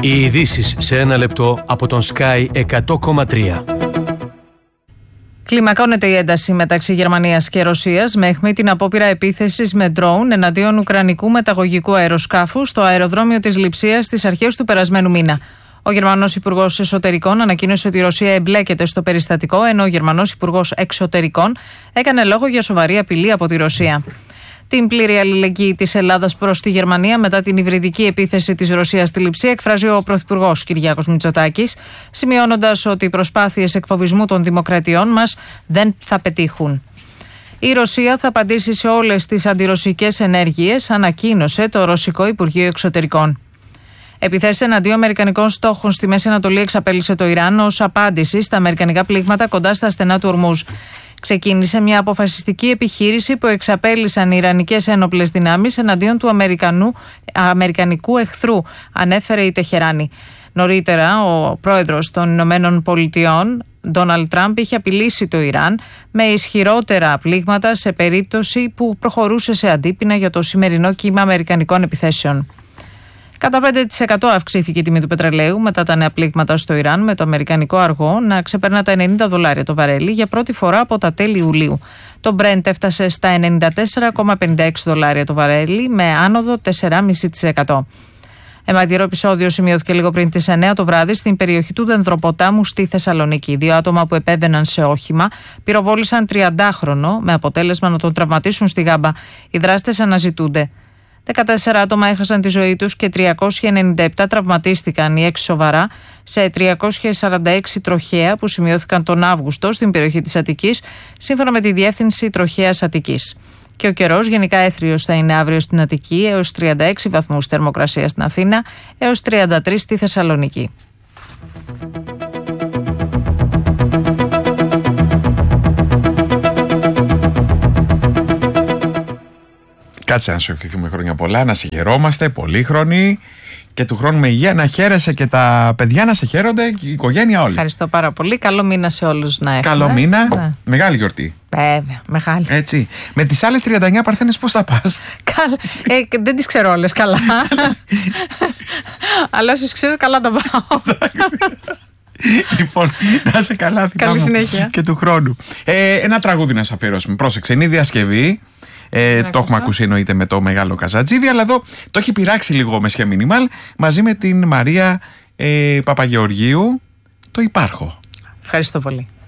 Οι ειδήσεις σε ένα λεπτό από τον Sky 100,3. Κλιμακώνεται η ένταση μεταξύ Γερμανίας και Ρωσίας με αιχμή την απόπειρα επίθεσης με ντρόουν εναντίον ουκρανικού μεταγωγικού αεροσκάφου στο αεροδρόμιο της Λειψίας στις αρχές του περασμένου μήνα. Ο Γερμανός Υπουργός Εσωτερικών ανακοίνωσε ότι η Ρωσία εμπλέκεται στο περιστατικό, ενώ ο Γερμανός Υπουργός Εξωτερικών έκανε λόγο για σοβαρή απειλή από τη Ρωσία. Την πλήρη αλληλεγγύη της Ελλάδας προς τη Γερμανία μετά την υβριδική επίθεση της Ρωσίας στη Λειψία εκφράζει ο Πρωθυπουργός Κυριάκος Μητσοτάκης, σημειώνοντας ότι οι προσπάθειες εκφοβισμού των δημοκρατιών μας δεν θα πετύχουν. Η Ρωσία θα απαντήσει σε όλες τις αντιρωσικές ενέργειες, ανακοίνωσε το Ρωσικό Υπουργείο Εξωτερικών. Επιθέσεις εναντίον αμερικανικών στόχων στη Μέση Ανατολή εξαπέλυσε το Ιράν ως απάντηση στα αμερικανικά πλήγματα κοντά στα στενά του Ορμούζ. Ξεκίνησε μια αποφασιστική επιχείρηση που εξαπέλυσαν οι Ιρανικές ένοπλες δυνάμεις εναντίον του αμερικανικού εχθρού, ανέφερε η Τεχεράνη. Νωρίτερα, ο πρόεδρος των Ηνωμένων Πολιτειών, Ντόναλντ Τραμπ, είχε απειλήσει το Ιράν με ισχυρότερα πλήγματα σε περίπτωση που προχωρούσε σε αντίπεινα για το σημερινό κύμα αμερικανικών επιθέσεων. Κατά 5% αυξήθηκε η τιμή του πετρελαίου μετά τα νέα πλήγματα στο Ιράν, με το αμερικανικό αργό να ξεπερνά τα $90 το βαρέλι για πρώτη φορά από τα τέλη Ιουλίου. Το Brent έφτασε στα $94,56 το βαρέλι, με άνοδο 4,5%. Αιματηρό επεισόδιο σημειώθηκε λίγο πριν τις 9 το βράδυ στην περιοχή του Δενδροποτάμου στη Θεσσαλονίκη. 2 άτομα που επέβαιναν σε όχημα πυροβόλησαν 30χρονο, με αποτέλεσμα να τον τραυματίσουν στη Γάμπα. Οι δράστες αναζητούνται. 14 άτομα έχασαν τη ζωή τους και 397 τραυματίστηκαν, οι 6 σοβαρά, σε 346 τροχαία που σημειώθηκαν τον Αύγουστο στην περιοχή της Αττικής, σύμφωνα με τη Διεύθυνση Τροχαίας Αττικής. Και ο καιρός γενικά έθριος θα είναι αύριο στην Αττική, έως 36 βαθμούς θερμοκρασία στην Αθήνα, έως 33 στη Θεσσαλονίκη. Κάτσε να σου ευχηθούμε χρόνια πολλά, να σε χαιρόμαστε, πολύχρονοι και του χρόνου με υγεία, να χαίρεσαι και τα παιδιά να σε χαίρονται και η οικογένεια όλη. Ευχαριστώ πάρα πολύ. Καλό μήνα σε όλους να έχουμε. Καλό μήνα. Ναι. Μεγάλη γιορτή. Βέβαια, μεγάλη. Έτσι. Με τις άλλες 39 παρθένες πώς θα πας? Δεν τις ξέρω όλες καλά. Αλλά όσες ξέρω καλά τα πάω. Λοιπόν, να είσαι καλά. Καλή συνέχεια. Και του χρόνου. Ένα τραγούδι να σε αφιερώσουμε. Πρόσεξε, είναι η διασκευή. Το έχουμε ακούσει εννοείται με το Μεγάλο Καζατζίδι, αλλά εδώ το έχει πειράξει λίγο με Σχέ Μινιμάλ μαζί με την Μαρία Παπαγεωργίου. Το υπάρχω. Ευχαριστώ πολύ.